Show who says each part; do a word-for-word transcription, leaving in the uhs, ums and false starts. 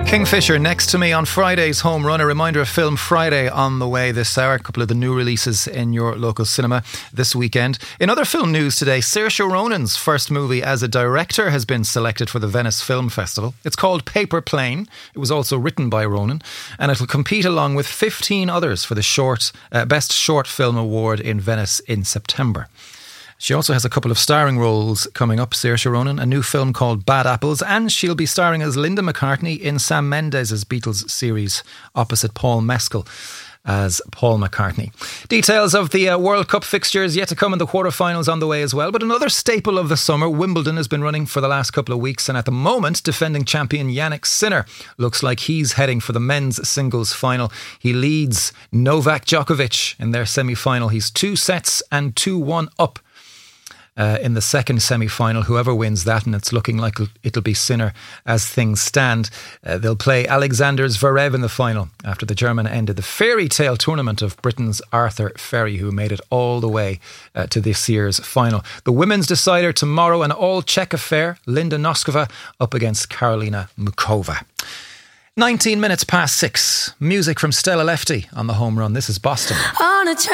Speaker 1: Kingfisher next to me on Friday's Home Run. A reminder of Film Friday on the way this hour. A couple of the new releases in your local cinema this weekend. In other film news today, Saoirse Ronan's first movie as a director has been selected for the Venice Film Festival. It's called Paper Plane. It was also written by Ronan, and it'll compete along with fifteen others for the short uh, Best Short Film Award in Venice in September. She also has a couple of starring roles coming up, Saoirse Ronan, a new film called Bad Apples, and she'll be starring as Linda McCartney in Sam Mendes' Beatles series opposite Paul Mescal as Paul McCartney. Details of the uh, World Cup fixtures yet to come, in the quarterfinals on the way as well. But another staple of the summer, Wimbledon, has been running for the last couple of weeks, and at the moment, defending champion Yannick Sinner looks like he's heading for the men's singles final. He leads Novak Djokovic in their semi-final. He's two sets and two one up Uh, in the second semi-final. Whoever wins that, and it's looking like it'll be Sinner as things stand. Uh, they'll play Alexander Zverev in the final after the German ended the fairy tale tournament of Britain's Arthur Ferry, who made it all the way uh, to this year's final. The women's decider tomorrow, an all-Czech affair. Linda Noskova up against Karolina Mukova. nineteen minutes past six. Music from Stella Lefty on the Home Run. This is Boston.
Speaker 2: On a